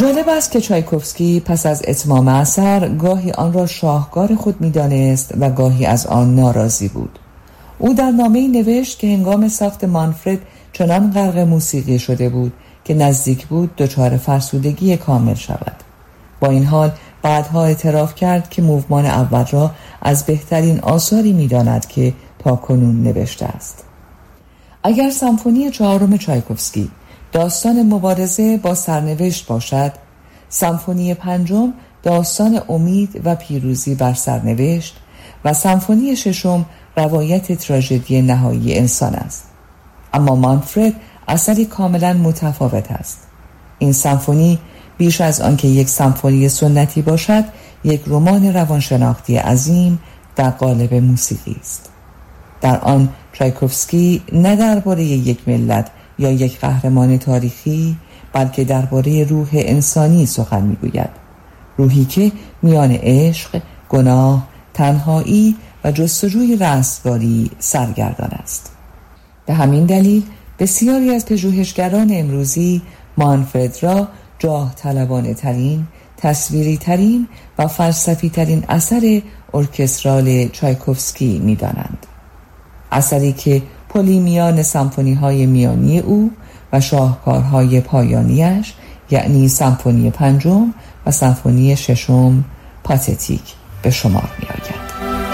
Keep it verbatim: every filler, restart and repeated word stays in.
جالب است که چایکوفسکی پس از اتمام اثر گاهی آن را شاهکار خود می‌دانست و گاهی از آن ناراضی بود. او در نامه‌ای نوشت که هنگام ساخت مانفرد چنان غرق موسیقی شده بود که نزدیک بود دچار فرسودگی کامل شود. با این حال بعدها اعتراف کرد که موومان اول را از بهترین آثاری می‌داند که تاکنون نوشته است. اگر سمفونی چهارم چایکوفسکی داستان مبارزه با سرنوشت باشد، سمفونی پنجم داستان امید و پیروزی بر سرنوشت و سمفونی ششم روایت تراژدی نهایی انسان است. اما مانفرد اثری کاملا متفاوت است. این سمفونی بیش از آنکه یک سمفونی سنتی باشد، یک رمان روانشناختی عظیم در قالب موسیقی است. در آن چایکوفسکی نه درباره یک ملت یا یک قهرمان تاریخی، بلکه درباره روح انسانی سخن میگوید. روحی که میان عشق، گناه، تنهایی و جستجوی رستگاری سرگردان است. به همین دلیل بسیاری از پژوهشگران امروزی مانفرد را جاه طلبانه ترین، تصویری ترین و فلسفی ترین اثر ارکسترال چایکوفسکی می دانند. اثری که پلی میان سمفونی های میانی او و شاهکارهای پایانیش، یعنی سمفونی پنجم و سمفونی ششم پاتتیک به شمار می آید.